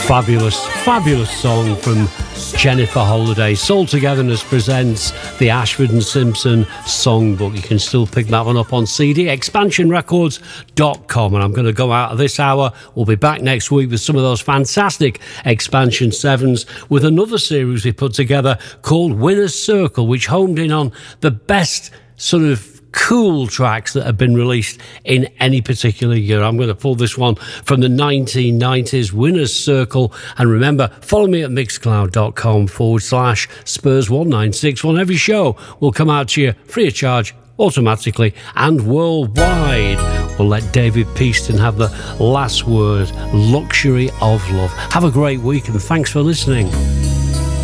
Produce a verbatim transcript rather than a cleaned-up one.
Fabulous, fabulous song from Jennifer Holliday. Soul Togetherness presents the Ashford and Simpson Songbook. You can still pick that one up on C D, expansion records dot com. And I'm going to go out of this hour. We'll be back next week with some of those fantastic Expansion sevens with another series we put together called Winner's Circle, which homed in on the best sort of cool tracks that have been released in any particular year. I'm going to pull this one from the nineteen nineties, Winner's Circle. And remember, follow me at mixcloud.com forward slash Spurs one nine six one. Every show will come out to you free of charge, automatically and worldwide. We'll let David Peaston have the last word. Luxury of Love. Have a great week and thanks for listening.